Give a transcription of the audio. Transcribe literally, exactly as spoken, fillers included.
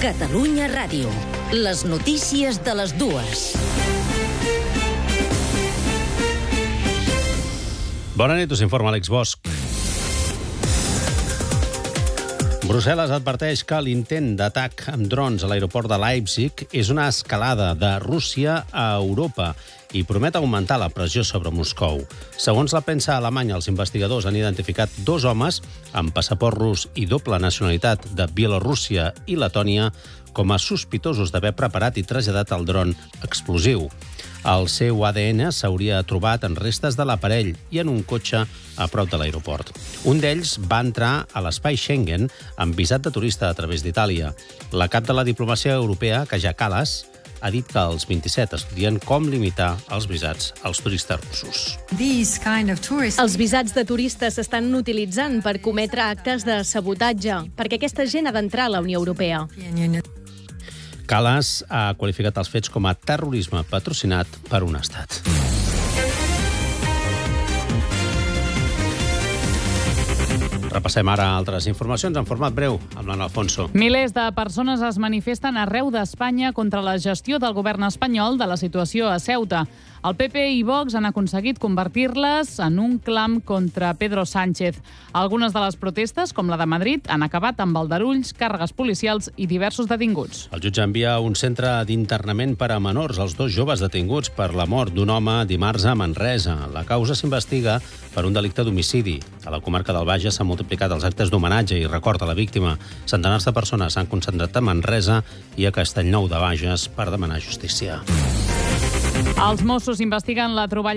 Catalunya Ràdio. Les notícies de les dues. Bona nit, us informa Àlex Bosch. Brussel·les adverteix que l'intent d'atac amb drons a l'aeroport de Leipzig és una escalada de Rússia a Europa i promet augmentar la pressió sobre Moscou. Segons la premsa alemanya, els investigadors han identificat dos homes amb passaport rus i doble nacionalitat de Bielorússia i Letònia com a sospitosos d'haver preparat i traslladat el dron explosiu. El seu A D N s'hauria trobat en restes de l'aparell i en un cotxe a prop de l'aeroport. Un d'ells va entrar a l'espai Schengen amb visat de turista a través d'Itàlia. La cap de la diplomàcia europea, Kaja Kallas, ha dit que els vint-i-set estudien com limitar els visats als turistes russos. Kind of tourists... Els visats de turistes s'estan utilitzant per cometre actes de sabotatge, perquè aquesta gent ha d'entrar a la Unió Europea. Kallas ha qualificat els fets com a terrorisme patrocinat per un estat. Repassem ara altres informacions en format breu amb l'Anna Alfonso. Milers de persones es manifesten arreu d'Espanya contra la gestió del govern espanyol de la situació a Ceuta. El P P i Vox han aconseguit convertir-les en un clam contra Pedro Sánchez. Algunes de les protestes, com la de Madrid, han acabat amb aldarulls, càrregues policials i diversos detinguts. El jutge envia a un centre d'internament per a menors els dos joves detinguts per la mort d'un home dimarts a Manresa. La causa s'investiga per un delicte d'homicidi. A la comarca del Bages s'han multiplicat els actes d'homenatge i record a la víctima. Centenars de persones s'han concentrat a Manresa i a Castellnou de Bages per demanar justícia. Els Mossos investiguen la troballa